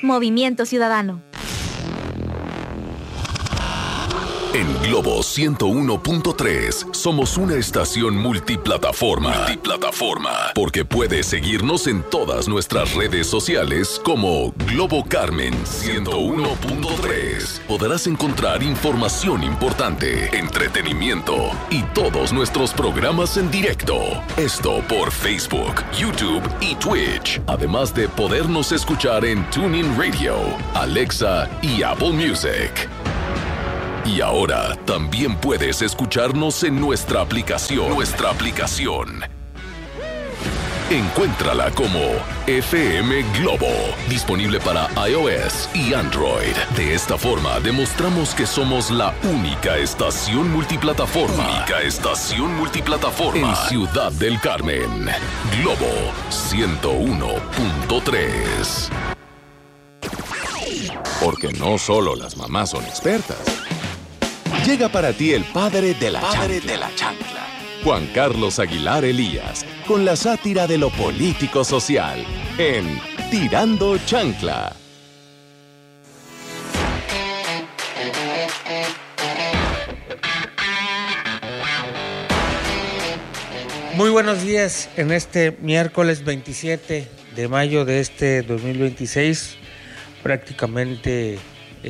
Movimiento Ciudadano. En Globo 101.3 somos una estación multiplataforma. Porque puedes seguirnos en todas nuestras redes sociales como Globo Carmen 101.3. Podrás encontrar información importante, entretenimiento y todos nuestros programas en directo. Esto por Facebook, YouTube y Twitch. Además de podernos escuchar en TuneIn Radio, Alexa y Apple Music. Y ahora también puedes escucharnos en nuestra aplicación. Encuéntrala como FM Globo, disponible para iOS y Android. De esta forma demostramos que somos la única estación multiplataforma. En Ciudad del Carmen. Globo 101.3. Porque no solo las mamás son expertas. Llega para ti el padre de la chancla. Juan Carlos Aguilar Elías, con la sátira de lo político-social, en Tirando Chancla. Muy buenos días en este miércoles 27 de mayo de este 2026, prácticamente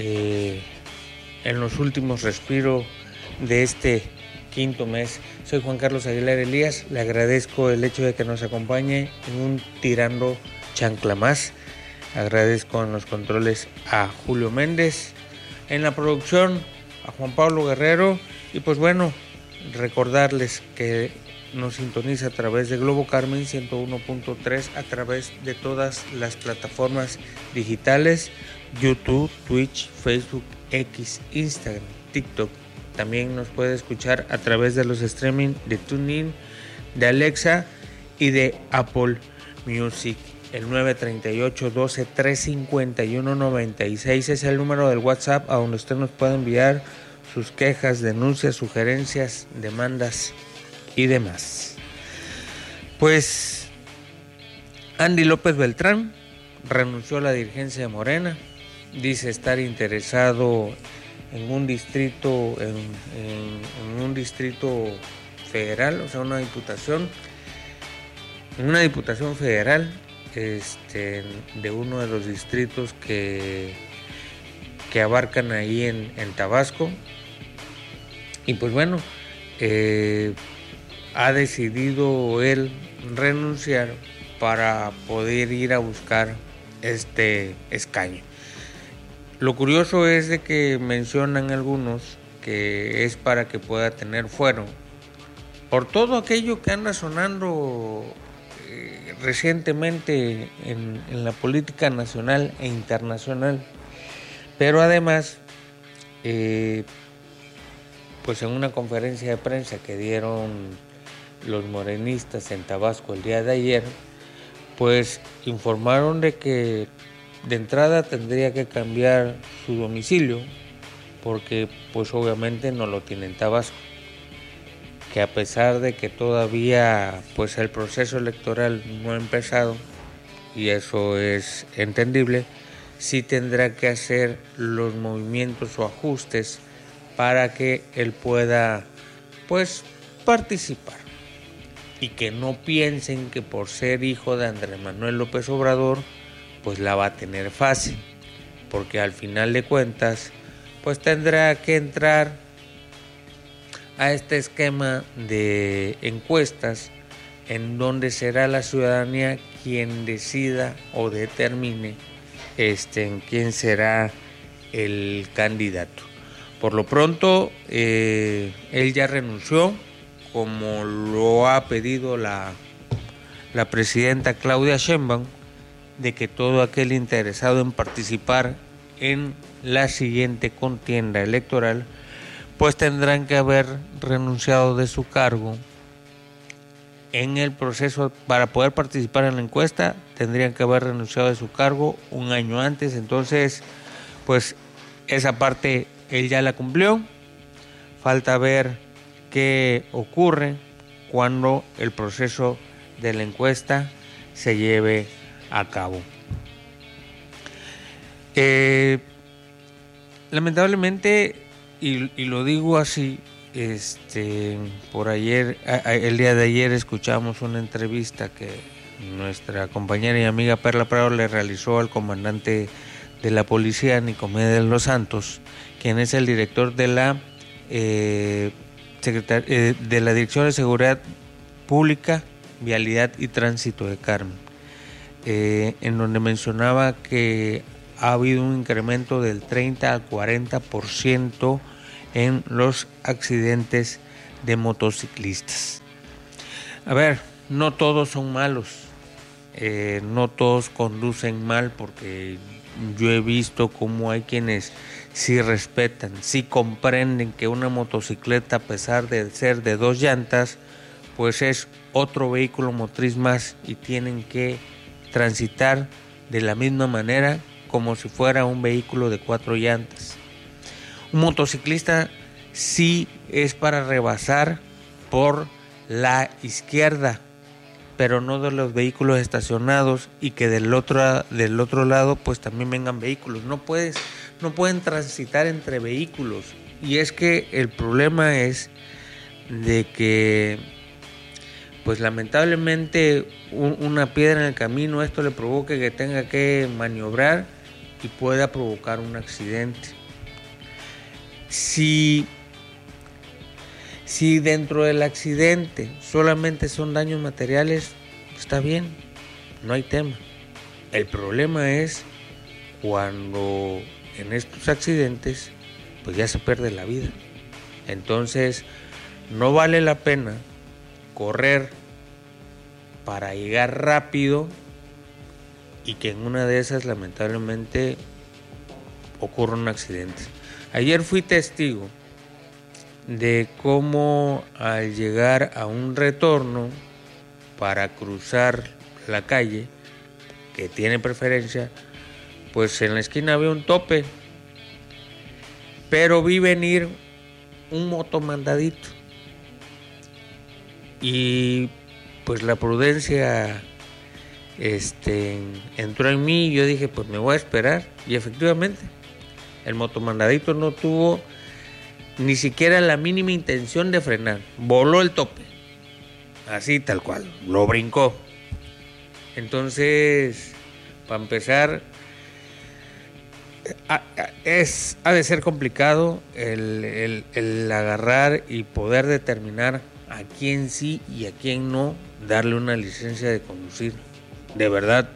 en los últimos respiros de este quinto mes. Soy Juan Carlos Aguilar Elías, le agradezco el hecho de que nos acompañe en un Tirando Chancla más. Agradezco en los controles a Julio Méndez, en la producción a Juan Pablo Guerrero, y pues bueno, recordarles que nos sintoniza a través de Globo Carmen 101.3, a través de todas las plataformas digitales, YouTube, Twitch, Facebook, X, Instagram, TikTok. También nos puede escuchar a través de los streaming de TuneIn, de Alexa y de Apple Music. El 938-12-351-96 es el número del WhatsApp a donde usted nos puede enviar sus quejas, denuncias, sugerencias, demandas y demás. Pues Andy López Beltrán renunció a la dirigencia de Morena. Dice estar interesado en un distrito en un distrito federal, o sea, una diputación federal, de uno de los distritos que abarcan ahí en Tabasco. Y pues bueno, ha decidido él renunciar para poder ir a buscar este escaño. Lo curioso es de que mencionan algunos que es para que pueda tener fuero por todo aquello que anda sonando recientemente en la política nacional e internacional. Pero además, pues en una conferencia de prensa que dieron los morenistas en Tabasco el día de ayer, pues informaron de que de entrada tendría que cambiar su domicilio, porque pues obviamente no lo tiene en Tabasco, que a pesar de que todavía pues el proceso electoral no ha empezado, y eso es entendible, sí tendrá que hacer los movimientos o ajustes para que él pueda pues participar, y que no piensen que por ser hijo de Andrés Manuel López Obrador pues la va a tener fácil, porque al final de cuentas pues tendrá que entrar a este esquema de encuestas en donde será la ciudadanía quien decida o determine en quién será el candidato. Por lo pronto él ya renunció, como lo ha pedido la presidenta Claudia Sheinbaum, de que todo aquel interesado en participar en la siguiente contienda electoral pues tendrán que haber renunciado de su cargo en el proceso. Para poder participar en la encuesta tendrían que haber renunciado de su cargo un año antes. Entonces pues esa parte él ya la cumplió. Falta ver qué ocurre cuando el proceso de la encuesta se lleve a cabo. Lamentablemente, y lo digo así, por ayer, el día de ayer escuchamos una entrevista que nuestra compañera y amiga Perla Prado le realizó al comandante de la policía, Nicomedes de los Santos, quien es el director de la Dirección de Seguridad Pública, Vialidad y Tránsito de Carmen, en donde mencionaba que ha habido un incremento del 30 al 40% en los accidentes de motociclistas. A ver, no todos son malos, no todos conducen mal, porque yo he visto cómo hay quienes sí respetan, sí comprenden que una motocicleta, a pesar de ser de 2 llantas, pues es otro vehículo motriz más y tienen que transitar de la misma manera como si fuera un vehículo de 4 llantas. Un motociclista sí es para rebasar por la izquierda, pero no de los vehículos estacionados, y que del otro lado pues también vengan vehículos. No pueden transitar entre vehículos. Y es que el problema es de que pues lamentablemente una piedra en el camino, esto le provoque que tenga que maniobrar y pueda provocar un accidente. Si dentro del accidente solamente son daños materiales, está bien, no hay tema. El problema es cuando en estos accidentes pues ya se pierde la vida. Entonces no vale la pena correr para llegar rápido y que en una de esas lamentablemente ocurra un accidente. Ayer fui testigo de cómo al llegar a un retorno para cruzar la calle, que tiene preferencia, pues en la esquina había un tope, pero vi venir un motomandadito y pues la prudencia entró en mí y yo dije, pues me voy a esperar, y efectivamente el motomandadito no tuvo ni siquiera la mínima intención de frenar, voló el tope, así tal cual, lo brincó. Entonces, para empezar, ha de ser complicado el agarrar y poder determinar a quién sí y a quién no darle una licencia de conducir. De verdad,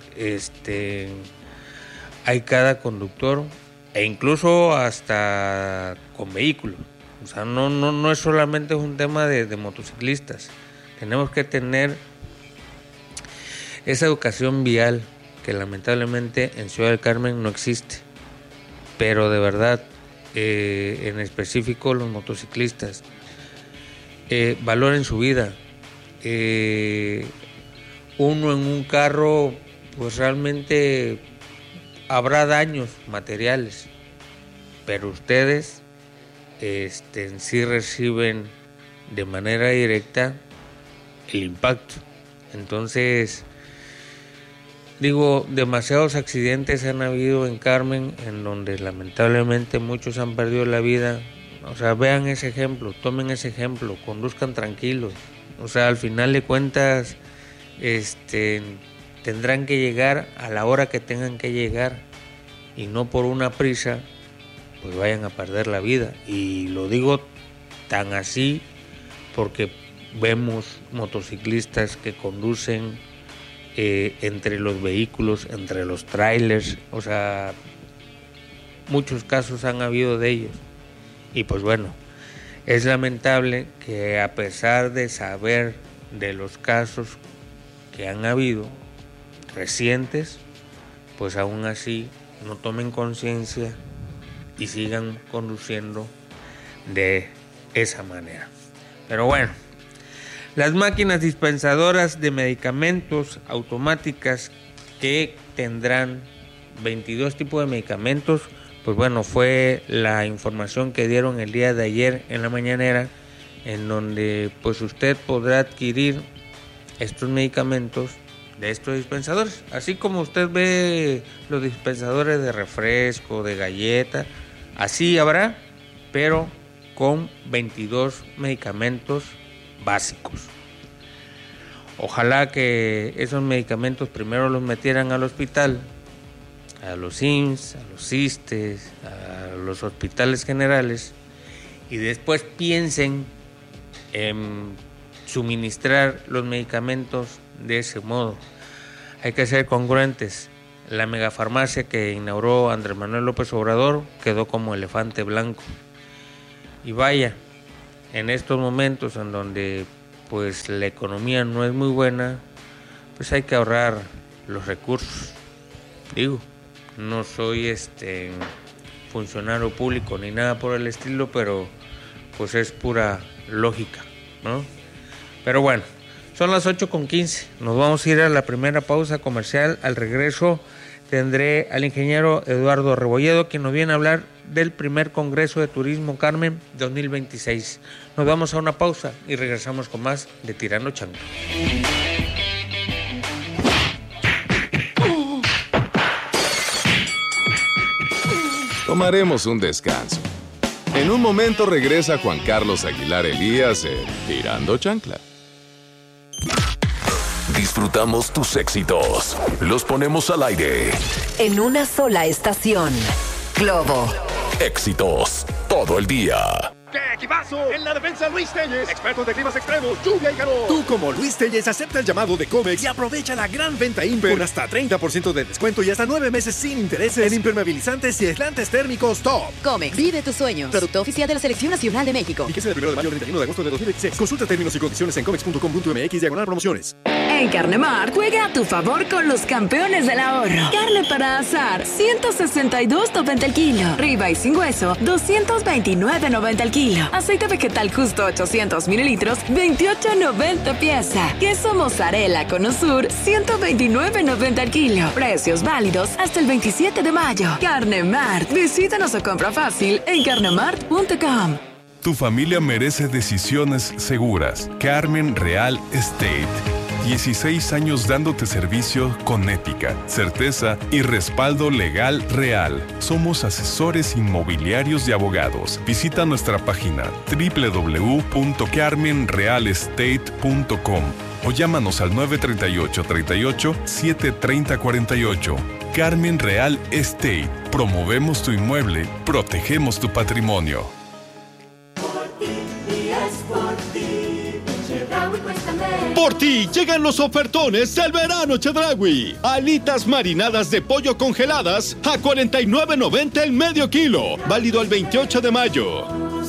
hay cada conductor, e incluso hasta con vehículo. O sea, no es solamente un tema de motociclistas. Tenemos que tener esa educación vial que lamentablemente en Ciudad del Carmen no existe. Pero de verdad, en específico los motociclistas, valoren su vida. Uno en un carro, pues realmente habrá daños materiales, pero ustedes en sí reciben de manera directa el impacto. Entonces, digo, demasiados accidentes han habido en Carmen, en donde lamentablemente muchos han perdido la vida. O sea, vean ese ejemplo, tomen ese ejemplo, conduzcan tranquilos. O sea, al final de cuentas, tendrán que llegar a la hora que tengan que llegar, y no por una prisa pues vayan a perder la vida. Y lo digo tan así porque vemos motociclistas que conducen entre los vehículos, entre los trailers. O sea, muchos casos han habido de ellos. Y pues bueno, es lamentable que a pesar de saber de los casos que han habido recientes, pues aún así no tomen conciencia y sigan conduciendo de esa manera. Pero bueno, las máquinas dispensadoras de medicamentos automáticas, que tendrán 22 tipos de medicamentos, pues bueno, fue la información que dieron el día de ayer en la mañanera, en donde pues usted podrá adquirir estos medicamentos de estos dispensadores. Así como usted ve los dispensadores de refresco, de galleta, así habrá, pero con 22 medicamentos básicos. Ojalá que esos medicamentos primero los metieran al hospital, a los IMSS, a los ISSSTEs, a los hospitales generales, y después piensen en suministrar los medicamentos de ese modo. Hay que ser congruentes. La megafarmacia que inauguró Andrés Manuel López Obrador quedó como elefante blanco. Y vaya, en estos momentos en donde pues la economía no es muy buena, pues hay que ahorrar los recursos. Digo, no soy funcionario público ni nada por el estilo, pero pues es pura lógica, ¿no? Pero bueno, son las 8:15. Nos vamos a ir a la primera pausa comercial. Al regreso tendré al ingeniero Eduardo Rebolledo, quien nos viene a hablar del primer Congreso de Turismo Carmen 2026. Nos vamos a una pausa y regresamos con más de Tirando Chancla. Tomaremos un descanso. En un momento regresa Juan Carlos Aguilar Elías en Tirando Chancla. Disfrutamos tus éxitos. Los ponemos al aire. En una sola estación. Globo. Éxitos todo el día. ¡Qué equipazo! En la defensa, Luis Telles, expertos de climas extremos, lluvia y calor. Tú, como Luis Telles, acepta el llamado de Comex y aprovecha la gran venta Imper con hasta 30% de descuento y hasta 9 meses sin intereses en impermeabilizantes y aislantes térmicos top. Comex, vive tus sueños. Producto oficial de la Selección Nacional de México. Fíjese del 1 de mayo al 31 de agosto de 2026. Consulta términos y condiciones en comex.com.mx/promociones. En Carnemart, juega a tu favor con los campeones del ahorro. Carne para asar, 162.90 el kilo. Ribeye sin hueso, 229.90 el kilo. Aceite vegetal justo 800 mililitros, 28.90 pieza. Queso mozzarella con Osur, 129.90 el kilo. Precios válidos hasta el 27 de mayo. Carnemart. Visítanos o compra fácil en carnemart.com. Tu familia merece decisiones seguras. Carmen Real Estate. 16 años dándote servicio con ética, certeza y respaldo legal real. Somos asesores inmobiliarios y abogados. Visita nuestra página www.carmenrealestate.com o llámanos al 938-38-730-48. Carmen Real Estate. Promovemos tu inmueble, protegemos tu patrimonio. Por ti llegan los ofertones del verano Chedraui. Alitas marinadas de pollo congeladas a $49.90 el medio kilo. Válido el 28 de mayo.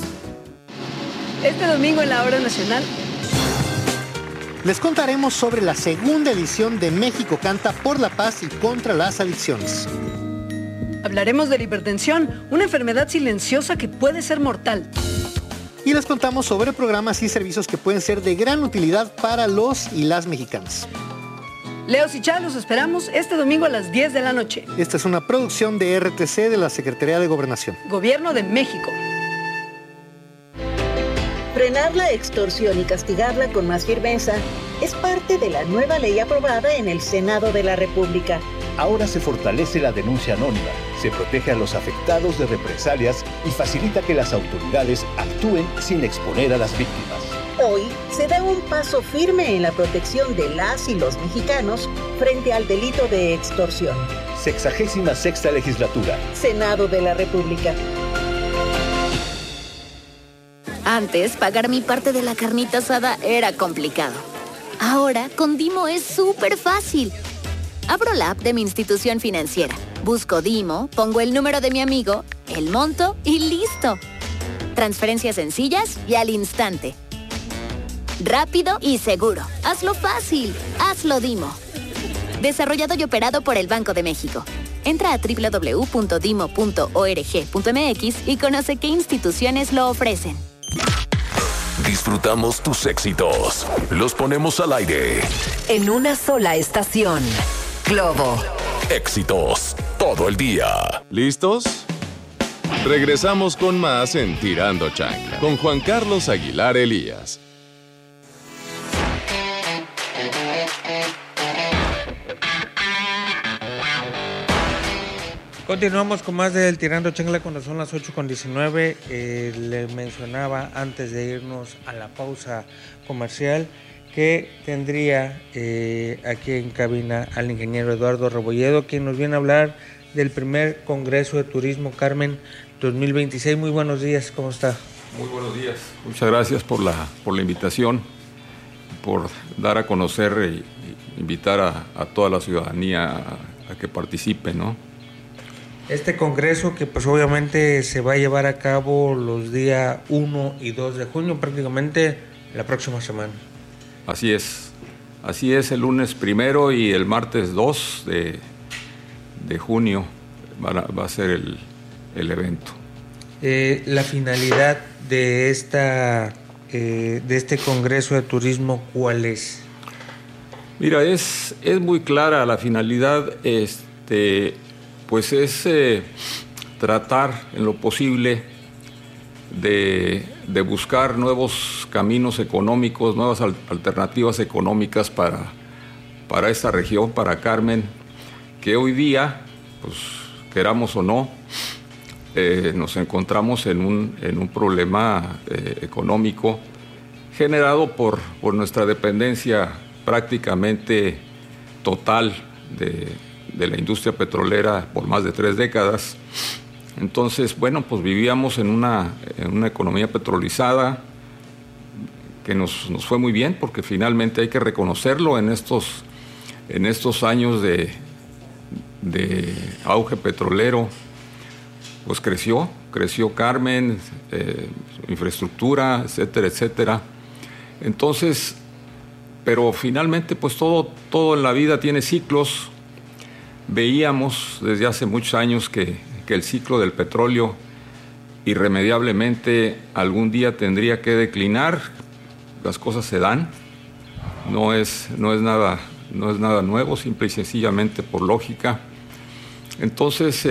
Este domingo en la Hora Nacional les contaremos sobre la segunda edición de México Canta por la Paz y contra las adicciones. Hablaremos de la hipertensión, una enfermedad silenciosa que puede ser mortal. Y les contamos sobre programas y servicios que pueden ser de gran utilidad para los y las mexicanas. Leos y Chá, los esperamos este domingo a las 10 de la noche. Esta es una producción de RTC de la Secretaría de Gobernación. Gobierno de México. Frenar la extorsión y castigarla con más firmeza es parte de la nueva ley aprobada en el Senado de la República. Ahora se fortalece la denuncia anónima, se protege a los afectados de represalias y facilita que las autoridades actúen sin exponer a las víctimas. Hoy se da un paso firme en la protección de las y los mexicanos frente al delito de extorsión. 66ª legislatura. Senado de la República. Antes, pagar mi parte de la carnita asada era complicado. Ahora, con Dimo es súper fácil. Abro la app de mi institución financiera, busco Dimo, pongo el número de mi amigo, el monto y ¡listo! Transferencias sencillas y al instante. Rápido y seguro. Hazlo fácil. Hazlo Dimo. Desarrollado y operado por el Banco de México. Entra a www.dimo.org.mx y conoce qué instituciones lo ofrecen. Disfrutamos tus éxitos. Los ponemos al aire. En una sola estación. Globo. Éxitos todo el día. ¿Listos? Regresamos con más en Tirando Chancla con Juan Carlos Aguilar Elías. Continuamos con más del Tirando Chancla cuando son las 8:19. Le mencionaba antes de irnos a la pausa comercial que tendría aquí en cabina al ingeniero Eduardo Rebolledo, quien nos viene a hablar del primer Congreso de Turismo Carmen 2026. Muy buenos días, ¿cómo está? Muy buenos días. Muchas gracias por la invitación, por dar a conocer e invitar a toda la ciudadanía a que participe, ¿no? Este congreso que pues obviamente se va a llevar a cabo los días 1 y 2 de junio, prácticamente la próxima semana. Así es, el lunes 1 y el martes 2 de junio va a ser el evento. La finalidad de este Congreso de Turismo, ¿cuál es? Mira, es muy clara la finalidad, pues es tratar en lo posible de buscar nuevos caminos económicos, nuevas alternativas económicas para esta región, para Carmen, que hoy día, pues queramos o no, nos encontramos en un problema económico generado por nuestra dependencia prácticamente total de la industria petrolera por más de 3 décadas. Entonces, bueno, pues vivíamos en una economía petrolizada que nos fue muy bien, porque finalmente hay que reconocerlo en estos años de auge petrolero, pues creció Carmen, infraestructura, etcétera, etcétera. Entonces, pero finalmente pues todo en la vida tiene ciclos. Veíamos desde hace muchos años que el ciclo del petróleo irremediablemente algún día tendría que declinar. Las cosas se dan, no es nada nuevo, simple y sencillamente por lógica. Entonces,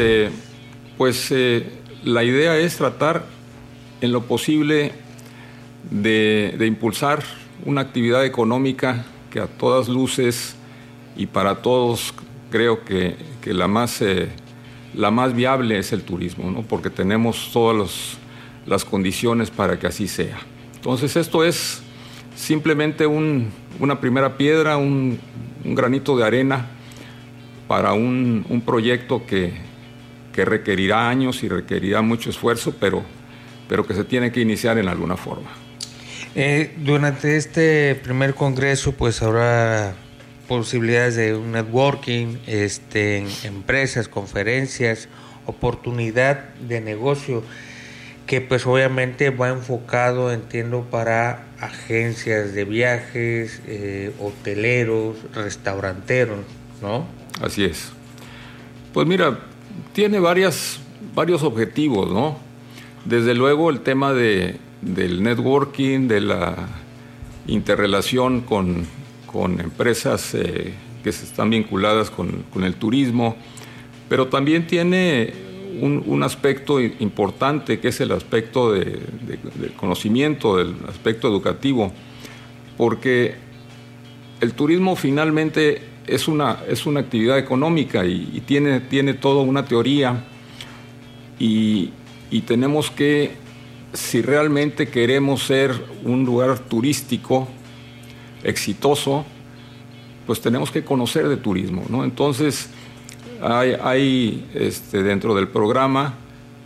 la idea es tratar en lo posible de impulsar una actividad económica que a todas luces y para todos creo que la más viable es el turismo, ¿no? Porque tenemos todas las condiciones para que así sea. Entonces esto es simplemente una primera piedra, un granito de arena para un proyecto que requerirá años y requerirá mucho esfuerzo, pero que se tiene que iniciar en alguna forma. Durante este primer congreso pues habrá posibilidades de un networking, empresas, conferencias, oportunidad de negocio que pues obviamente va enfocado, entiendo, para agencias de viajes, hoteleros, restauranteros, ¿no? Así es. Pues mira, tiene varios objetivos, ¿no? Desde luego el tema del networking, de la interrelación con empresas que están vinculadas con el turismo, pero también tiene un aspecto importante que es el aspecto del conocimiento, del aspecto educativo, porque el turismo finalmente es una actividad económica y tiene toda una teoría y tenemos que, si realmente queremos ser un lugar turístico exitoso, pues tenemos que conocer de turismo, ¿no? Entonces hay dentro del programa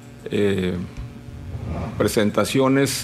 presentaciones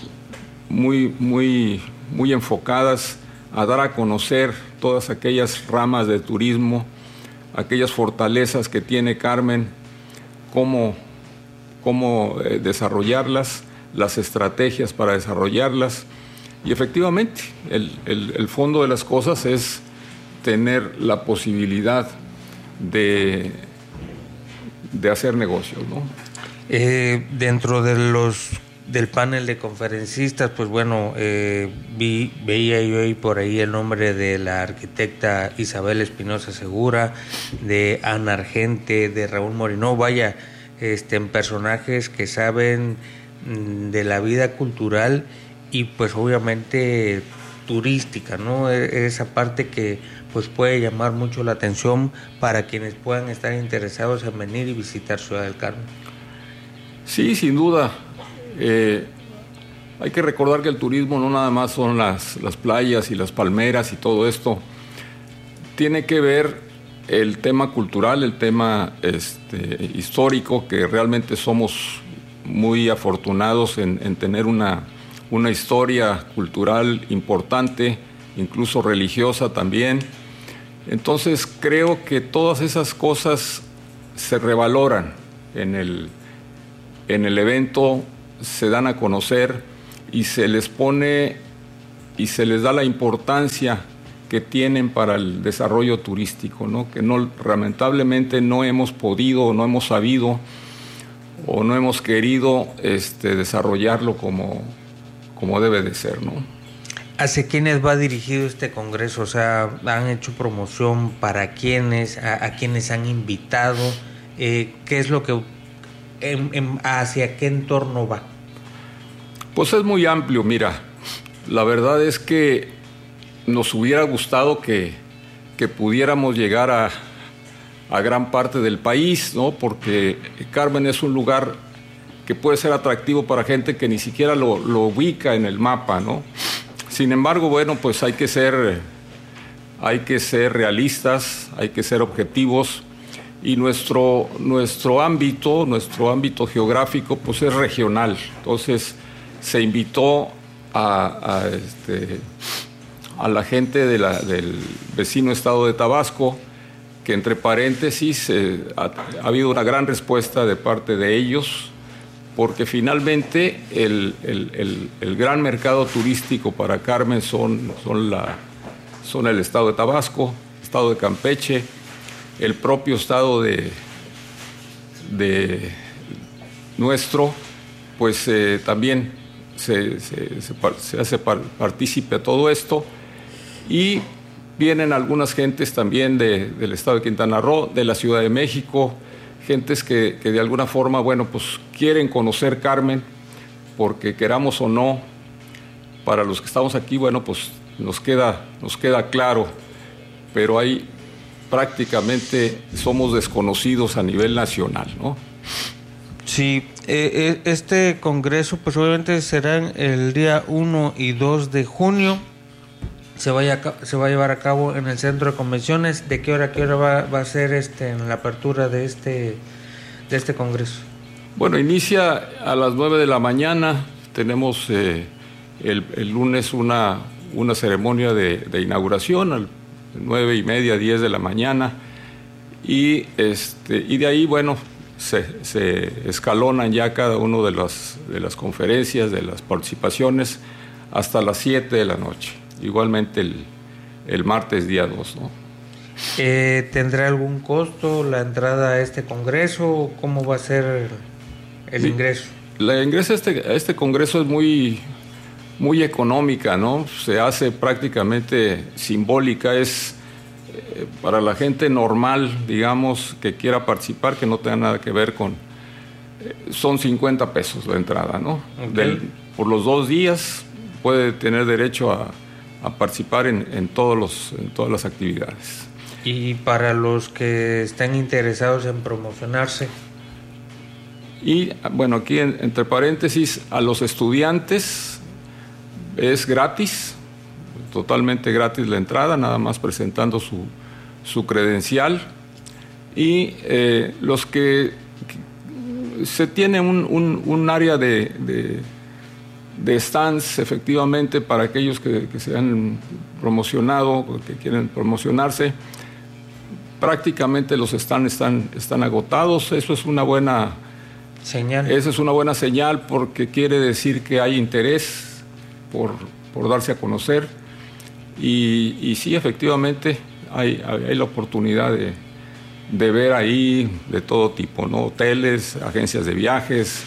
muy enfocadas a dar a conocer todas aquellas ramas de turismo, aquellas fortalezas que tiene Carmen, cómo desarrollarlas, las estrategias para desarrollarlas. Y efectivamente, el fondo de las cosas es tener la posibilidad de hacer negocios, ¿no? Dentro del panel de conferencistas, pues bueno, veía yo ahí por ahí el nombre de la arquitecta Isabel Espinosa Segura, de Ana Argente, de Raúl Morinó, vaya, en personajes que saben de la vida cultural y pues obviamente turística, ¿no? Esa parte que pues puede llamar mucho la atención para quienes puedan estar interesados en venir y visitar Ciudad del Carmen. Sí, sin duda. Hay que recordar que el turismo no nada más son las playas y las palmeras y todo esto. Tiene que ver el tema cultural, el tema histórico, que realmente somos muy afortunados en tener una historia cultural importante, incluso religiosa también. Entonces creo que todas esas cosas se revaloran en el evento, se dan a conocer y se les pone y se les da la importancia que tienen para el desarrollo turístico, ¿no? Que lamentablemente no hemos podido, no hemos sabido o no hemos querido desarrollarlo como debe de ser, ¿no? ¿Hacia quiénes va dirigido este congreso? O sea, ¿han hecho promoción para quiénes? ¿A quiénes han invitado? ¿Qué es lo que hacia qué entorno va? Pues es muy amplio, mira. La verdad es que nos hubiera gustado que pudiéramos llegar a gran parte del país, ¿no? Porque Carmen es un lugar que puede ser atractivo para gente que ni siquiera lo ubica en el mapa, ¿no? Sin embargo, bueno, pues hay que ser realistas, hay que ser objetivos, y nuestro ámbito geográfico pues es regional. Entonces se invitó a la gente del vecino estado de Tabasco, que entre paréntesis ha habido una gran respuesta de parte de ellos, porque finalmente el gran mercado turístico para Carmen son el estado de Tabasco, estado de Campeche, el propio estado de nuestro, pues también se hace partícipe a todo esto, y vienen algunas gentes también del estado de Quintana Roo, de la Ciudad de México, gentes que de alguna forma, bueno, pues quieren conocer Carmen, porque queramos o no, para los que estamos aquí, bueno, pues nos queda claro, pero hay prácticamente somos desconocidos a nivel nacional, ¿no? Sí, este congreso pues obviamente será el día 1 y 2 de junio. Se va a llevar a cabo en el centro de convenciones. ¿De qué hora a qué hora va a ser en la apertura de este congreso? Bueno, inicia a las 9 de la mañana. Tenemos el lunes una ceremonia de inauguración a las 9:30, 10 de la mañana. Y de ahí, bueno, se escalonan ya cada uno de las conferencias, de las participaciones, hasta las 7 de la noche. Igualmente el martes día 2, ¿no? ¿Tendrá algún costo la entrada a este congreso? ¿Cómo va a ser el ingreso? La ingreso a este congreso es muy, muy económica, ¿no? Se hace prácticamente simbólica, es para la gente normal, digamos, que quiera participar, que no tenga nada que ver con... son 50 pesos la entrada, ¿no? Okay. Por los 2 días puede tener derecho a participar en todas las actividades. ¿Y para los que estén interesados en promocionarse? Y bueno, aquí entre paréntesis, a los estudiantes es gratis, totalmente gratis la entrada, nada más presentando su credencial. Y los que se tiene un área de stands, efectivamente, para aquellos que se han promocionado, que quieren promocionarse. Prácticamente los stands están agotados. Eso es una buena señal. Esa es una buena señal, porque quiere decir que hay interés por darse a conocer. Y sí, efectivamente, hay la oportunidad de ver ahí de todo tipo, ¿no? Hoteles, agencias de viajes,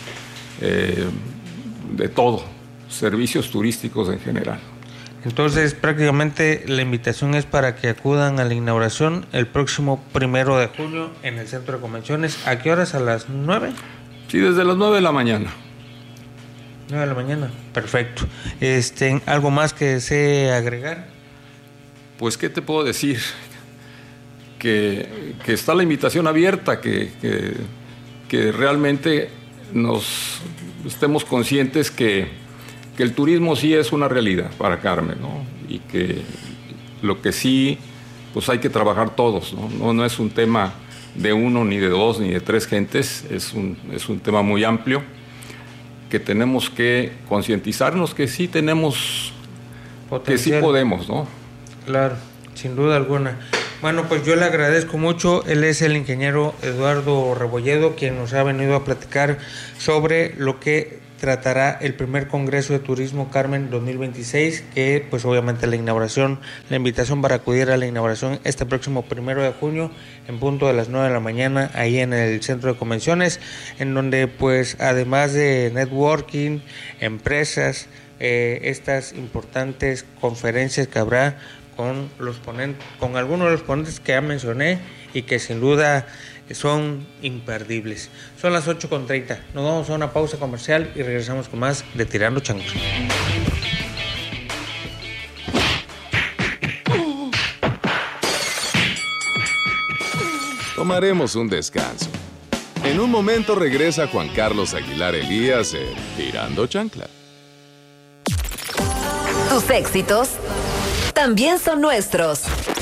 de todo. Servicios turísticos en general. Entonces, prácticamente la invitación es para que acudan a la inauguración el próximo 1 de junio en el centro de convenciones. ¿A qué horas? ¿A las 9? Sí, desde las 9 de la mañana. 9 de la mañana, perfecto. ¿Algo más que desee agregar? Pues, ¿qué te puedo decir? Que está la invitación abierta, que realmente nos estemos conscientes que el turismo sí es una realidad para Carmen, ¿no? Y que lo que sí, pues hay que trabajar todos, ¿no? No es un tema de uno, ni de dos, ni de tres gentes, es un tema muy amplio, que tenemos que concientizarnos que sí tenemos, potencial, que sí podemos, ¿no? Claro, sin duda alguna. Bueno, pues yo le agradezco mucho. Él es el ingeniero Eduardo Rebolledo, quien nos ha venido a platicar sobre lo que tratará el primer Congreso de Turismo Carmen 2026, que pues obviamente la invitación para acudir a la inauguración este próximo 1 de junio en punto de las 9 de la mañana ahí en el Centro de Convenciones, en donde pues además de networking, empresas, estas importantes conferencias que habrá con algunos de los ponentes que ya mencioné y que sin duda son imperdibles. Son las 8:30. Nos vamos a una pausa comercial y regresamos con más de Tirando Chancla. Tomaremos un descanso. En un momento regresa Juan Carlos Aguilar Elías en Tirando Chancla. Tus éxitos también son nuestros.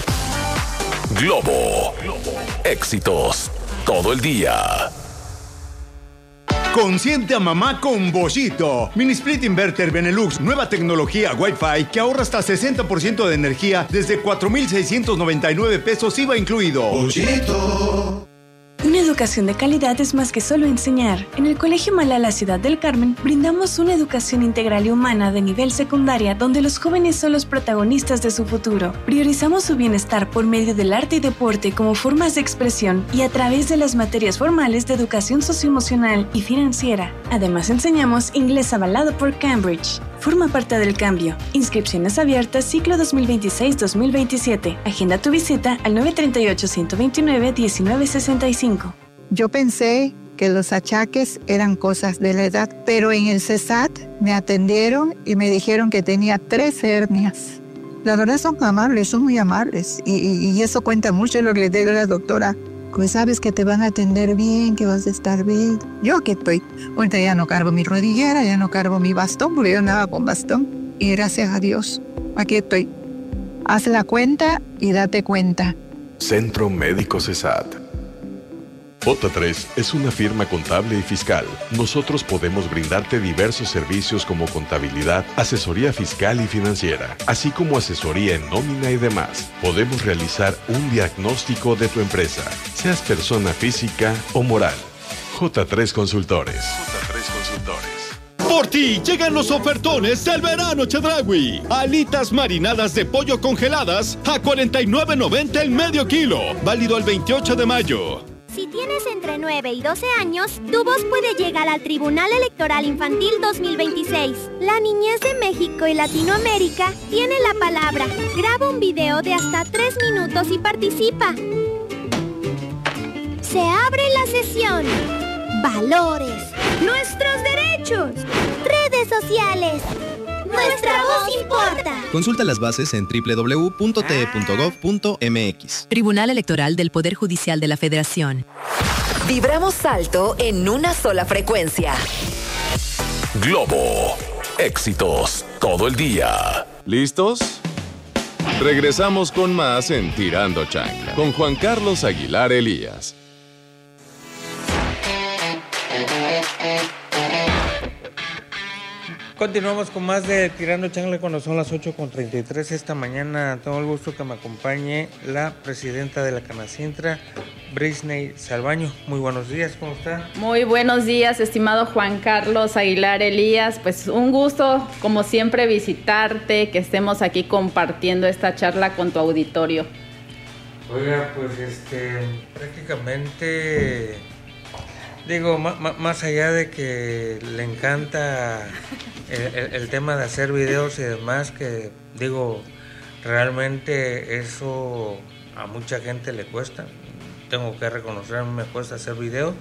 Globo. Éxitos todo el día. Consiente a mamá con Bollito. Mini Split Inverter Benelux, nueva tecnología Wi-Fi que ahorra hasta 60% de energía desde 4,699 pesos IVA incluido. Bollito. Una educación de calidad es más que solo enseñar. En el Colegio Malala Ciudad del Carmen brindamos una educación integral y humana de nivel secundaria donde los jóvenes son los protagonistas de su futuro. Priorizamos su bienestar por medio del arte y deporte como formas de expresión y a través de las materias formales de educación socioemocional y financiera. Además enseñamos inglés avalado por Cambridge. Forma parte del cambio. Inscripciones abiertas ciclo 2026-2027. Agenda tu visita al 938-129-1965. Yo pensé que los achaques eran cosas de la edad, pero en el CESAT me atendieron y me dijeron que tenía 3 hernias. La verdad son amables, son muy amables y eso cuenta mucho en lo que le digo a la doctora. Pues sabes que te van a atender bien, que vas a estar bien. Yo aquí estoy. Ahorita ya no cargo mi rodillera, ya no cargo mi bastón, porque yo andaba con bastón. Y gracias a Dios, aquí estoy. Haz la cuenta y date cuenta. Centro Médico CESAT. J3 es una firma contable y fiscal. Nosotros podemos brindarte diversos servicios como contabilidad, asesoría fiscal y financiera, así como asesoría en nómina y demás. Podemos realizar un diagnóstico de tu empresa, seas persona física o moral. J3 Consultores. Por ti llegan los ofertones del verano Chedraui. Alitas marinadas de pollo congeladas a $49.90 el medio kilo. Válido el 28 de mayo. Si tienes entre 9 y 12 años, tu voz puede llegar al Tribunal Electoral Infantil 2026. La niñez de México y Latinoamérica tiene la palabra. Graba un video de hasta 3 minutos y participa. Se abre la sesión. Valores. Nuestros derechos. Redes sociales. Nuestra voz importa. Consulta las bases en www.te.gov.mx. Tribunal Electoral del Poder Judicial de la Federación. Vibramos alto en una sola frecuencia. Globo. Éxitos todo el día. ¿Listos? Regresamos con más en Tirando Chancla con Juan Carlos Aguilar Elías. Continuamos con más de Tirando Chancla cuando son las 8:33 esta mañana. Tengo el gusto que me acompañe la presidenta de la Canacintra, Brisney Salvaño. Muy buenos días, ¿cómo está? Muy buenos días, estimado Juan Carlos Aguilar Elías. Pues un gusto, como siempre, visitarte, que estemos aquí compartiendo esta charla con tu auditorio. Oiga, pues prácticamente... Digo, más allá de que le encanta el tema de hacer videos y demás, que digo, realmente eso a mucha gente le cuesta. Tengo que reconocer, a mí me cuesta hacer video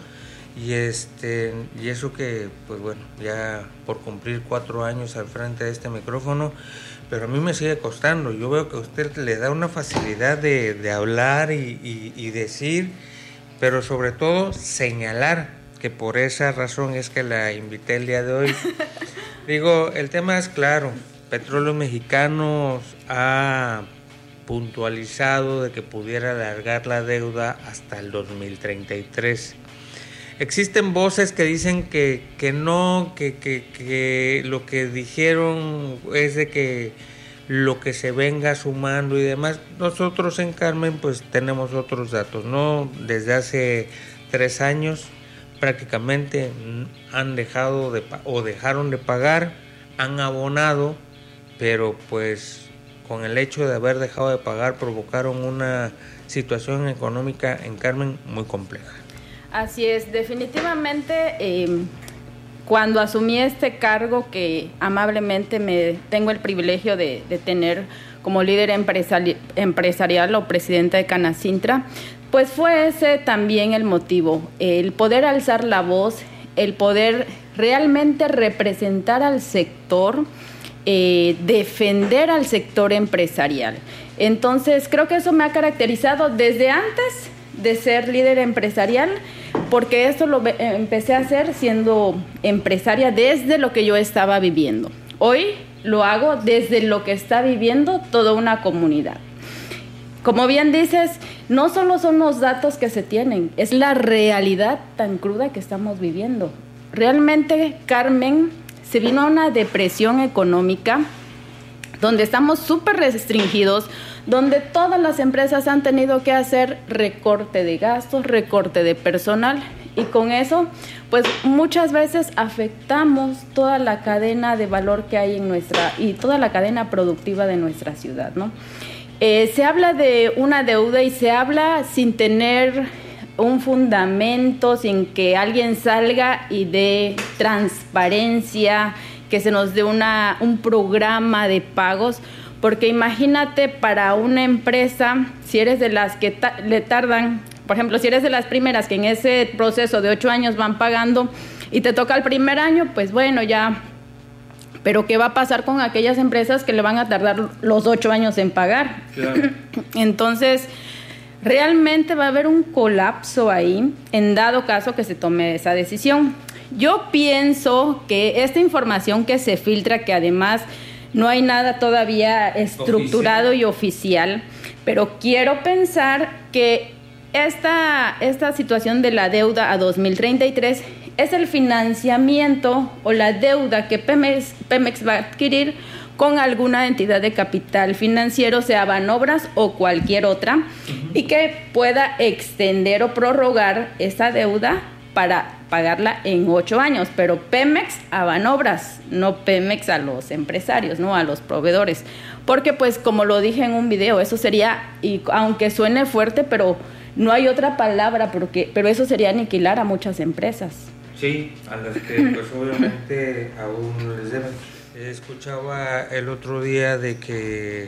Y eso que, pues bueno, ya por cumplir 4 años al frente de este micrófono, pero a mí me sigue costando. Yo veo que a usted le da una facilidad de hablar y decir, pero sobre todo señalar, que por esa razón es que la invité el día de hoy. Digo, el tema es claro, Petróleos Mexicanos ha puntualizado de que pudiera alargar la deuda hasta el 2033. Existen voces que dicen que no, que lo que dijeron es de que lo que se venga sumando y demás. Nosotros en Carmen pues tenemos otros datos, ¿no? Desde hace 3 años prácticamente han dejado dejaron de pagar, han abonado, pero pues con el hecho de haber dejado de pagar provocaron una situación económica en Carmen muy compleja. Así es, definitivamente cuando asumí este cargo que amablemente tengo el privilegio de tener como líder empresarial o presidenta de Canacintra, pues fue ese también el motivo, el poder alzar la voz, el poder realmente representar al sector, defender al sector empresarial. Entonces creo que eso me ha caracterizado desde antes de ser líder empresarial, porque esto lo empecé a hacer siendo empresaria desde lo que yo estaba viviendo. Hoy lo hago desde lo que está viviendo toda una comunidad. Como bien dices, no solo son los datos que se tienen, es la realidad tan cruda que estamos viviendo. Realmente, Carmen, se vino a una depresión económica donde estamos súper restringidos, donde todas las empresas han tenido que hacer recorte de gastos, recorte de personal, y con eso, pues muchas veces afectamos toda la cadena de valor que hay y toda la cadena productiva de nuestra ciudad, ¿no? Se habla de una deuda y se habla sin tener un fundamento, sin que alguien salga y dé transparencia, que se nos dé un programa de pagos, porque imagínate para una empresa, si eres de las que le tardan, por ejemplo, si eres de las primeras que en ese proceso de 8 años van pagando y te toca el primer año, pues bueno, ya. Pero ¿qué va a pasar con aquellas empresas que le van a tardar los 8 años en pagar? Claro. Entonces, realmente va a haber un colapso ahí, en dado caso que se tome esa decisión. Yo pienso que esta información que se filtra, que además no hay nada todavía estructurado y oficial, pero quiero pensar que esta situación de la deuda a 2033 es el financiamiento o la deuda que Pemex va a adquirir con alguna entidad de capital financiero, sea Banobras o cualquier otra, y que pueda extender o prorrogar esa deuda para pagarla en 8 años, pero Pemex a Banobras, no Pemex a los empresarios, no a los proveedores, porque pues como lo dije en un video, eso sería, y aunque suene fuerte, pero no hay otra palabra, pero eso sería aniquilar a muchas empresas. Sí, a las que pues obviamente aún no les deben. Escuchaba el otro día de que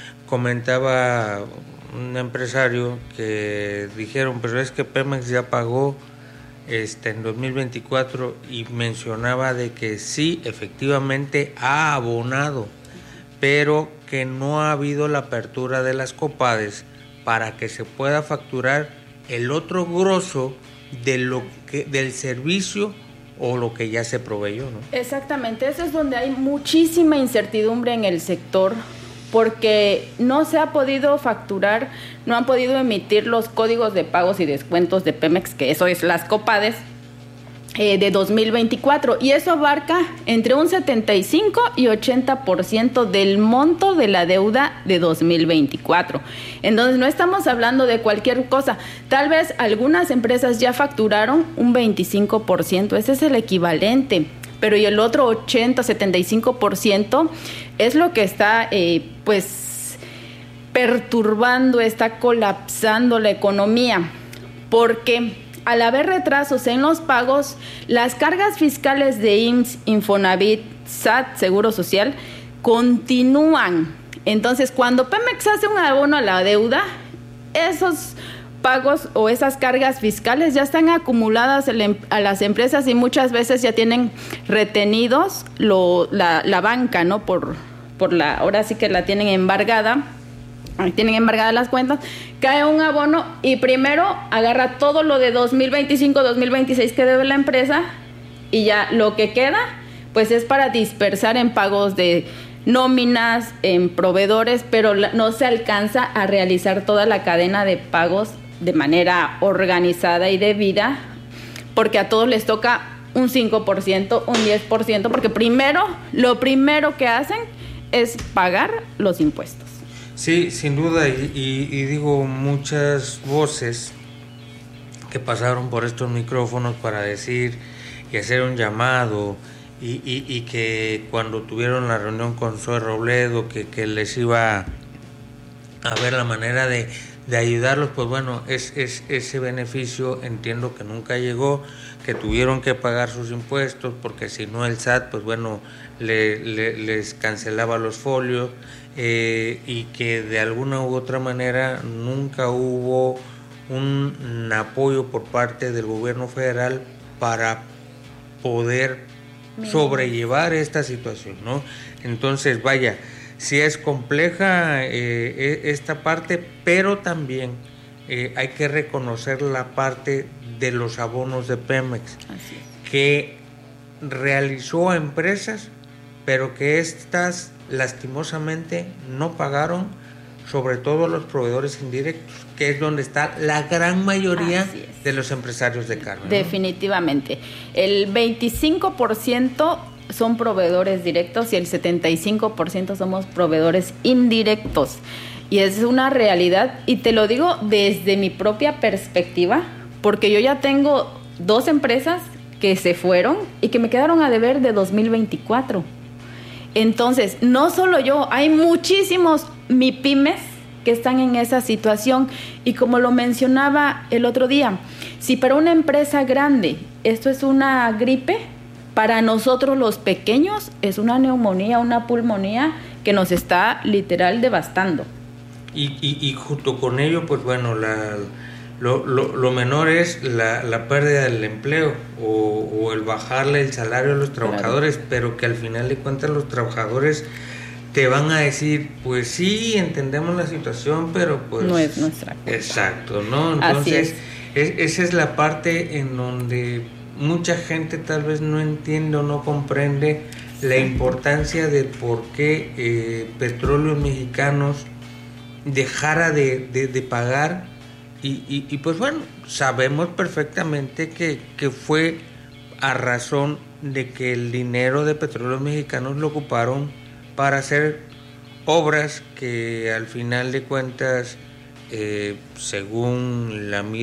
comentaba un empresario que dijeron, pero es que Pemex ya pagó en 2024, y mencionaba de que sí, efectivamente ha abonado, pero que no ha habido la apertura de las COPADES para que se pueda facturar el otro grosso del servicio o lo que ya se proveyó, ¿no? Exactamente, eso es donde hay muchísima incertidumbre en el sector, porque no se ha podido facturar, no han podido emitir los códigos de pagos y descuentos de Pemex, que eso es las COPADES, de 2024, y eso abarca entre un 75 y 80% del monto de la deuda de 2024. Entonces no estamos hablando de cualquier cosa. Tal vez algunas empresas ya facturaron un 25%, ese es el equivalente, pero y el otro 80, 75% es lo que está pues perturbando, está colapsando la economía, porque al haber retrasos en los pagos, las cargas fiscales de IMSS, Infonavit, SAT, Seguro Social, continúan. Entonces, cuando Pemex hace un abono a la deuda, esos pagos o esas cargas fiscales ya están acumuladas a las empresas y muchas veces ya tienen retenidos la banca, ¿no? Ahora sí que la tienen embargada. Tienen embargadas las cuentas, cae un abono y primero agarra todo lo de 2025, 2026 que debe la empresa y ya lo que queda pues es para dispersar en pagos de nóminas, en proveedores, pero no se alcanza a realizar toda la cadena de pagos de manera organizada y debida, porque a todos les toca un 5%, un 10%, porque lo primero que hacen es pagar los impuestos. Sí, sin duda, y digo, muchas voces que pasaron por estos micrófonos para decir y hacer un llamado, y que cuando tuvieron la reunión con Zoe Robledo, que les iba a ver la manera de ayudarlos, pues bueno, ese beneficio entiendo que nunca llegó, que tuvieron que pagar sus impuestos, porque si no el SAT, pues bueno, les cancelaba los folios, y que de alguna u otra manera nunca hubo un apoyo por parte del gobierno federal para poder sobrellevar esta situación, ¿no? Entonces, vaya, sí es compleja esta parte, pero también hay que reconocer la parte de los abonos de Pemex, que realizó a empresas, pero que estas lastimosamente no pagaron, sobre todo los proveedores indirectos, que es donde está la gran mayoría de los empresarios de carne, ¿no? Definitivamente. El 25% son proveedores directos y el 75% somos proveedores indirectos. Y es una realidad, y te lo digo desde mi propia perspectiva, porque yo ya tengo 2 empresas que se fueron y que me quedaron a deber de 2024. Entonces, no solo yo, hay muchísimos MIPYMES que están en esa situación, y como lo mencionaba el otro día, si para una empresa grande esto es una gripe, para nosotros los pequeños es una neumonía, una pulmonía que nos está literal devastando. Y junto con ello, pues bueno, lo menor es la pérdida del empleo o el bajarle el salario a los trabajadores, claro. Pero que al final de cuentas los trabajadores te van a decir, pues sí, entendemos la situación, pero pues no es nuestra culpa. Exacto, ¿no? Entonces, esa es la parte en donde mucha gente tal vez no entiende o no comprende la importancia de por qué Petróleos Mexicanos dejara de pagar. Y pues bueno, sabemos perfectamente que fue a razón de que el dinero de Petróleos Mexicanos lo ocuparon para hacer obras que al final de cuentas, según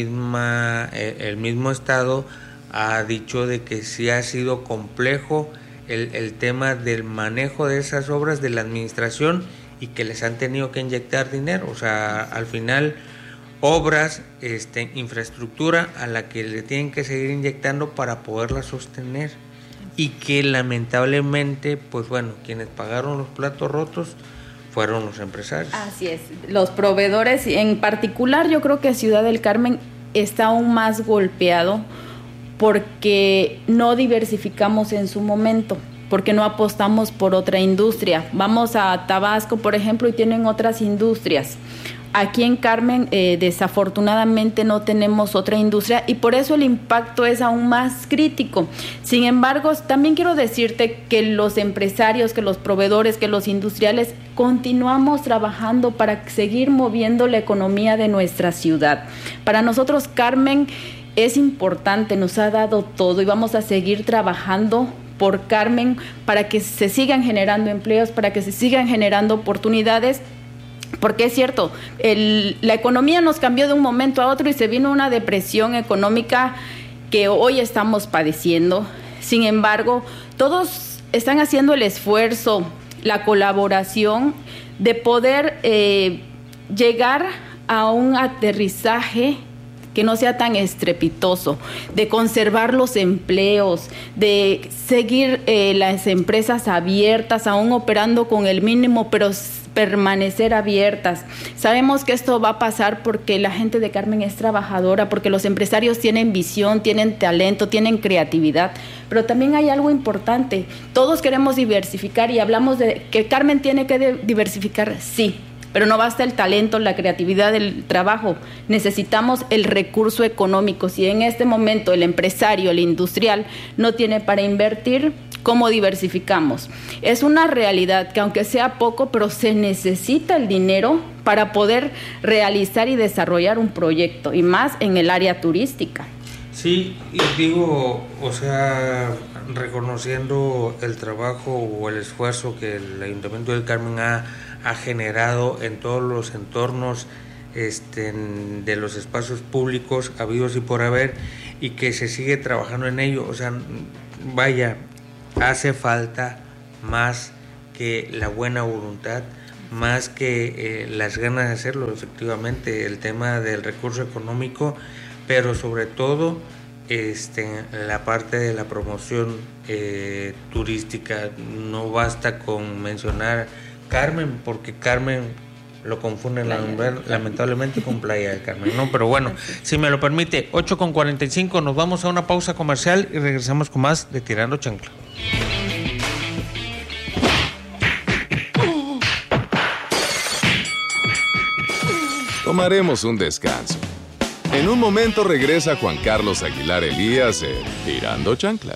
el mismo Estado, ha dicho de que sí ha sido complejo el tema del manejo de esas obras, de la administración, y que les han tenido que inyectar dinero. O sea, al final, obras, infraestructura a la que le tienen que seguir inyectando para poderla sostener, y que lamentablemente, pues bueno, quienes pagaron los platos rotos fueron los empresarios. Así es, los proveedores, en particular yo creo que Ciudad del Carmen está aún más golpeado porque no diversificamos en su momento, porque no apostamos por otra industria. Vamos a Tabasco, por ejemplo, y tienen otras industrias. Aquí en Carmen, desafortunadamente, no tenemos otra industria, y por eso el impacto es aún más crítico. Sin embargo, también quiero decirte que los empresarios, que los proveedores, que los industriales, continuamos trabajando para seguir moviendo la economía de nuestra ciudad. Para nosotros, Carmen es importante, nos ha dado todo, y vamos a seguir trabajando por Carmen para que se sigan generando empleos, para que se sigan generando oportunidades. Porque es cierto, la economía nos cambió de un momento a otro y se vino una depresión económica que hoy estamos padeciendo. Sin embargo, todos están haciendo el esfuerzo, la colaboración de poder llegar a un aterrizaje que no sea tan estrepitoso, de conservar los empleos, de seguir las empresas abiertas, aún operando con el mínimo, pero permanecer abiertas. Sabemos que esto va a pasar porque la gente de Carmen es trabajadora, porque los empresarios tienen visión, tienen talento, tienen creatividad, pero también hay algo importante. Todos queremos diversificar y hablamos de que Carmen tiene que diversificar, sí, pero no basta el talento, la creatividad, el trabajo. Necesitamos el recurso económico. Si en este momento el empresario, el industrial, no tiene para invertir, ¿cómo diversificamos? Es una realidad que aunque sea poco, pero se necesita el dinero para poder realizar y desarrollar un proyecto, y más en el área turística. Sí, y digo, o sea, reconociendo el trabajo o el esfuerzo que el Ayuntamiento del Carmen ha generado en todos los entornos de los espacios públicos habidos y por haber, y que se sigue trabajando en ello. O sea, vaya, hace falta más que la buena voluntad, más que las ganas de hacerlo, efectivamente, el tema del recurso económico, pero sobre todo la parte de la promoción turística. No basta con mencionar Carmen, porque Carmen lo confunden lamentablemente con Playa del Carmen, ¿no? Pero bueno, si me lo permite, 8:45, nos vamos a una pausa comercial y regresamos con más de Tirando Chancla. Tomaremos un descanso. En un momento regresa Juan Carlos Aguilar Elías en Tirando Chancla.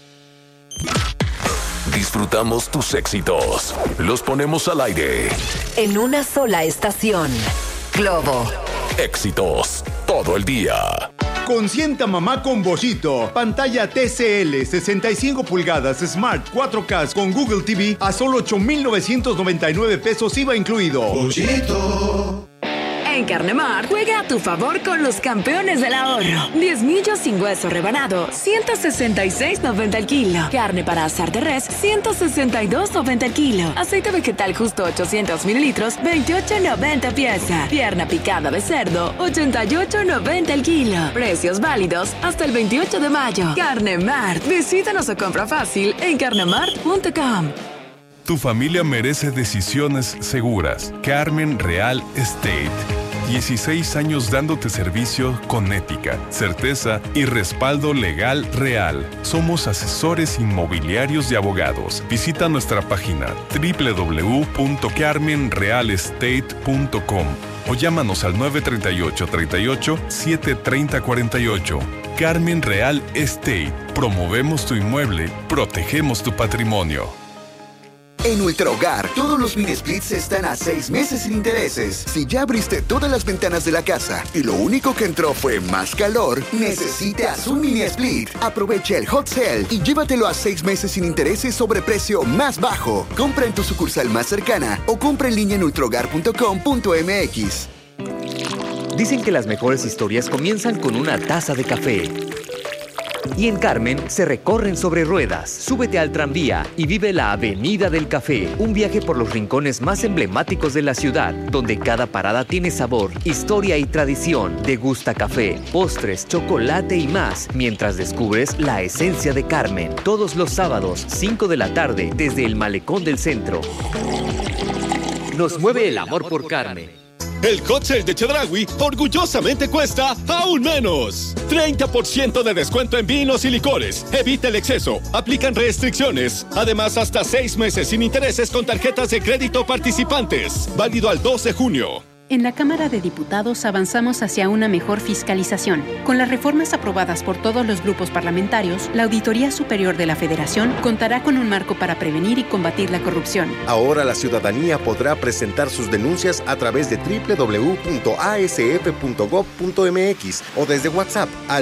Disfrutamos tus éxitos. Los ponemos al aire. En una sola estación. Globo. Éxitos todo el día. Consienta mamá con Bollito. Pantalla TCL 65 pulgadas Smart 4K con Google TV a solo 8,999 pesos IVA incluido. Bollito. En Carnemart, juega a tu favor con los campeones del ahorro. 10 millos sin hueso rebanado, 166.90 el kilo. Carne para asar de res, 162.90 el kilo. Aceite vegetal justo 800 mililitros, 28.90 pieza. Pierna picada de cerdo, 88.90 el kilo. Precios válidos hasta el 28 de mayo. Carnemart, visítanos o compra fácil en carnemart.com. Tu familia merece decisiones seguras. Carmen Real Estate. 16 años dándote servicio con ética, certeza y respaldo legal real. Somos asesores inmobiliarios y abogados. Visita nuestra página www.carmenrealestate.com o llámanos al 938-38-730-48. Carmen Real Estate. Promovemos tu inmueble, protegemos tu patrimonio. En Ultrahogar, todos los mini splits están a 6 meses sin intereses. Si ya abriste todas las ventanas de la casa y lo único que entró fue más calor, necesitas un mini split. Aprovecha el hot sale y llévatelo a 6 meses sin intereses sobre precio más bajo. Compra en tu sucursal más cercana o compra en línea en ultrahogar.com.mx. Dicen que las mejores historias comienzan con una taza de café. Y en Carmen se recorren sobre ruedas. Súbete al tranvía y vive la Avenida del Café, un viaje por los rincones más emblemáticos de la ciudad, donde cada parada tiene sabor, historia y tradición. Degusta café, postres, chocolate y más, mientras descubres la esencia de Carmen. Todos los sábados, 5 de la tarde, desde el Malecón del Centro. Nos mueve el amor por Carmen. El hot sale de Chedraui orgullosamente cuesta aún menos. 30% de descuento en vinos y licores. Evita el exceso. Aplican restricciones. Además, hasta 6 meses sin intereses con tarjetas de crédito participantes. Válido al 2 de junio. En la Cámara de Diputados avanzamos hacia una mejor fiscalización. Con las reformas aprobadas por todos los grupos parlamentarios, la Auditoría Superior de la Federación contará con un marco para prevenir y combatir la corrupción. Ahora la ciudadanía podrá presentar sus denuncias a través de www.asf.gov.mx o desde WhatsApp al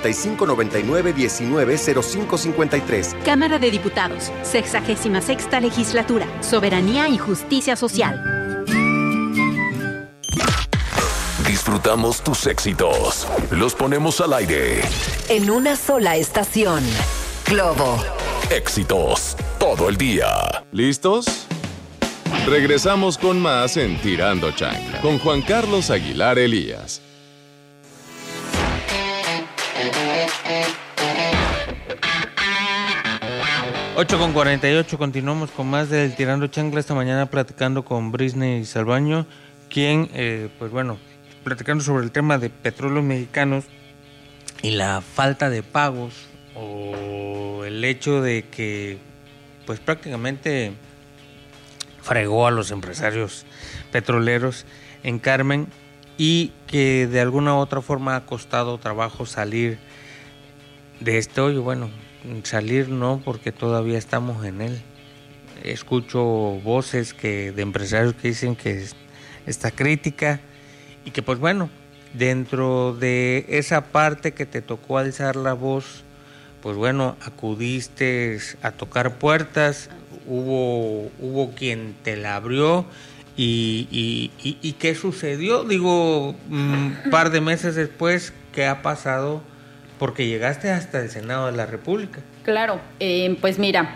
5599-190553. Cámara de Diputados, 66ª Legislatura, Soberanía y Justicia Social. Disfrutamos tus éxitos. Los ponemos al aire. En una sola estación. Globo. Éxitos todo el día. ¿Listos? Regresamos con más en Tirando Chancla con Juan Carlos Aguilar Elías. 8:48, continuamos con más del Tirando Chancla esta mañana platicando con Brisney Salvaño, quien, pues bueno, platicando sobre el tema de Petróleos Mexicanos y la falta de pagos o el hecho de que pues prácticamente fregó a los empresarios petroleros en Carmen y que de alguna u otra forma ha costado trabajo salir de este hoyo. Bueno, salir no, porque todavía estamos en él. Escucho voces de empresarios que dicen que está crítica y que pues bueno, dentro de esa parte que te tocó alzar la voz, pues bueno, acudiste a tocar puertas, hubo quien te la abrió y ¿qué sucedió? Digo, un par de meses después, ¿qué ha pasado? Porque llegaste hasta el Senado de la República. Claro, pues mira,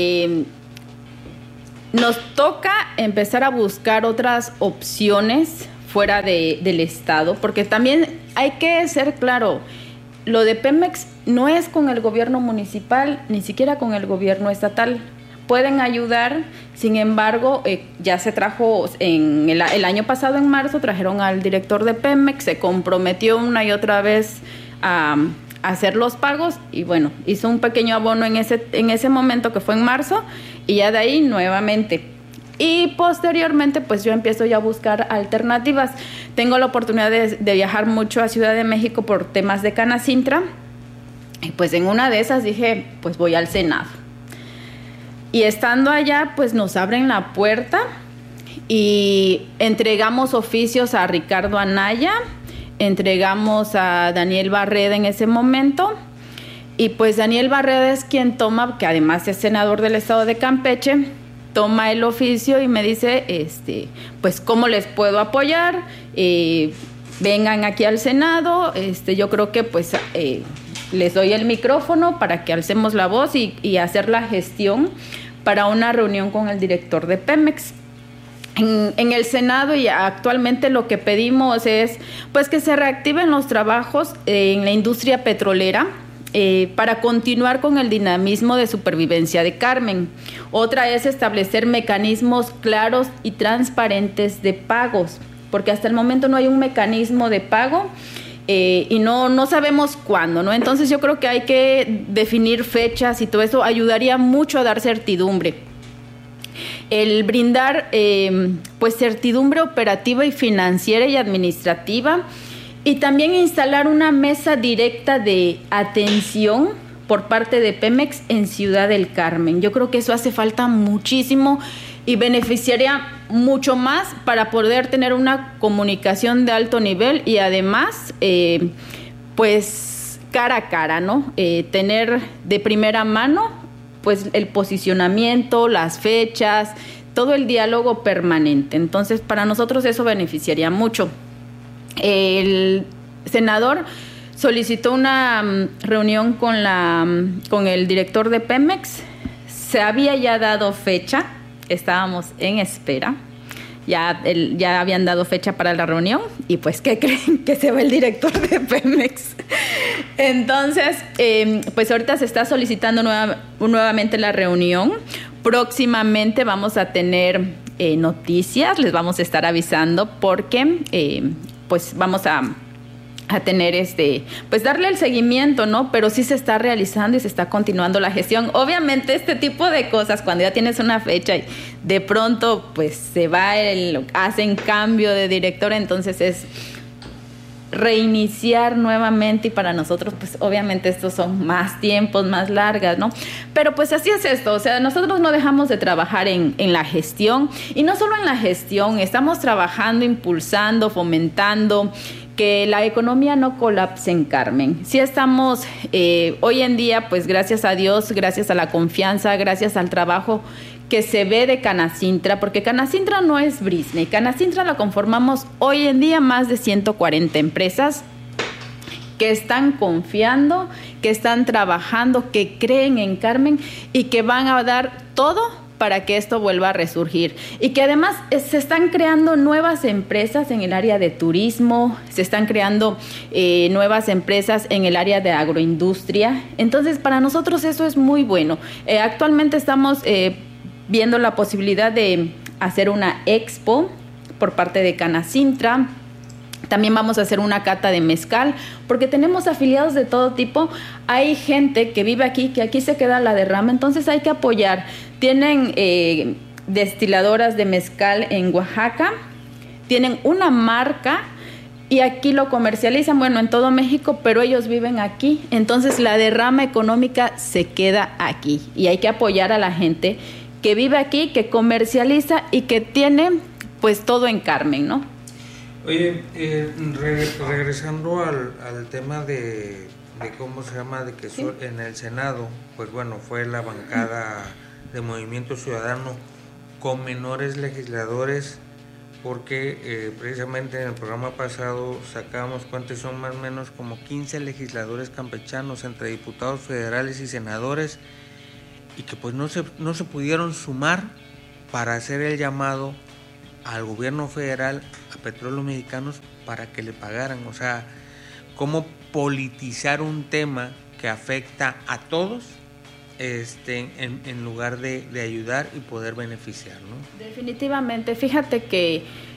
nos toca empezar a buscar otras opciones fuera del Estado, porque también hay que ser claro, lo de Pemex no es con el gobierno municipal, ni siquiera con el gobierno estatal. Pueden ayudar, sin embargo, ya se trajo, el año pasado en marzo, trajeron al director de Pemex, se comprometió una y otra vez a hacer los pagos y bueno, hizo un pequeño abono en ese momento que fue en marzo y ya de ahí nuevamente. Y posteriormente pues yo empiezo ya a buscar alternativas. Tengo la oportunidad de viajar mucho a Ciudad de México por temas de Canacintra y pues en una de esas dije pues voy al Senado. Y estando allá pues nos abren la puerta y entregamos oficios a Ricardo Anaya, entregamos a Daniel Barreda en ese momento y pues Daniel Barreda es quien toma, que además es senador del estado de Campeche, toma el oficio y me dice, pues cómo les puedo apoyar, vengan aquí al Senado, yo creo que pues les doy el micrófono para que alcemos la voz y hacer la gestión para una reunión con el director de Pemex. En el Senado y actualmente lo que pedimos es pues que se reactiven los trabajos en la industria petrolera para continuar con el dinamismo de supervivencia de Carmen. Otra es establecer mecanismos claros y transparentes de pagos, porque hasta el momento no hay un mecanismo de pago y no sabemos cuándo, ¿no? Entonces yo creo que hay que definir fechas y todo eso ayudaría mucho a dar certidumbre. El brindar pues certidumbre operativa y financiera y administrativa y también instalar una mesa directa de atención por parte de Pemex en Ciudad del Carmen. Yo creo que eso hace falta muchísimo y beneficiaría mucho más para poder tener una comunicación de alto nivel y además pues cara a cara, ¿no? Tener de primera mano pues el posicionamiento, las fechas, todo el diálogo permanente. Entonces, para nosotros eso beneficiaría mucho. El senador solicitó una reunión con el director de Pemex. Se había ya dado fecha, estábamos en espera. Ya habían dado fecha para la reunión y pues ¿qué creen? Que se va el director de Pemex. Entonces, pues ahorita se está solicitando nuevamente la reunión. Próximamente vamos a tener noticias, les vamos a estar avisando porque pues vamos a tener pues darle el seguimiento, ¿no? Pero sí se está realizando y se está continuando la gestión. Obviamente este tipo de cosas, cuando ya tienes una fecha y de pronto pues se va hacen cambio de director, entonces es reiniciar nuevamente y para nosotros pues obviamente estos son más tiempos, más largas, ¿no? Pero pues así es esto, o sea, nosotros no dejamos de trabajar en la gestión y no solo en la gestión, estamos trabajando, impulsando, fomentando que la economía no colapse en Carmen. Sí estamos hoy en día, pues gracias a Dios, gracias a la confianza, gracias al trabajo que se ve de Canacintra, porque Canacintra no es Brisney, Canacintra la conformamos hoy en día más de 140 empresas que están confiando, que están trabajando, que creen en Carmen y que van a dar todo para que esto vuelva a resurgir. Y que además se están creando nuevas empresas en el área de turismo, se están creando nuevas empresas en el área de agroindustria. Entonces, para nosotros eso es muy bueno. Actualmente estamos viendo la posibilidad de hacer una expo por parte de Canacintra. También vamos a hacer una cata de mezcal, porque tenemos afiliados de todo tipo. Hay gente que vive aquí, que aquí se queda la derrama, entonces hay que apoyar. Tienen destiladoras de mezcal en Oaxaca, tienen una marca y aquí lo comercializan, bueno, en todo México, pero ellos viven aquí. Entonces la derrama económica se queda aquí y hay que apoyar a la gente que vive aquí, que comercializa y que tiene pues todo en Carmen, ¿no? Oye, regresando al tema de cómo se llama, de que ¿sí? En el Senado, pues bueno, fue la bancada de Movimiento Ciudadano con menores legisladores, porque precisamente en el programa pasado sacábamos cuántos son más o menos como 15 legisladores campechanos entre diputados federales y senadores, y que pues no se pudieron sumar para hacer el llamado al gobierno federal, a Petróleos Mexicanos, para que le pagaran. O sea, cómo politizar un tema que afecta a todos en lugar de ayudar y poder beneficiar, ¿no? Definitivamente. Fíjate que